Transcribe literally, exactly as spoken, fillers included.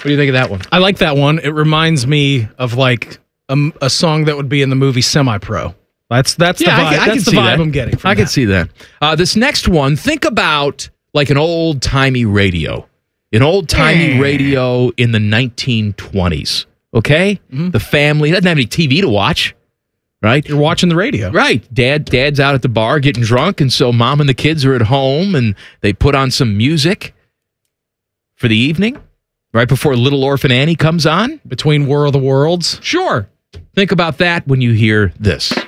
do you think of that one? I like that one. It reminds me of like a, a song that would be in the movie Semi-Pro. That's that's Yeah, the vibe. I, can- I that's can the see vibe that. I'm getting. From I can that. see that. Uh, this next one, think about like an old timey radio, an old timey Yeah. radio in the nineteen twenties. Okay, Mm-hmm. the family doesn't have any T V to watch, right? You're watching the radio. Right. Dad dad's out at the bar getting drunk, and so mom and the kids are at home, and they put on some music for the evening, right before Little Orphan Annie comes on. Between War of the Worlds. Sure. Think about that when you hear this.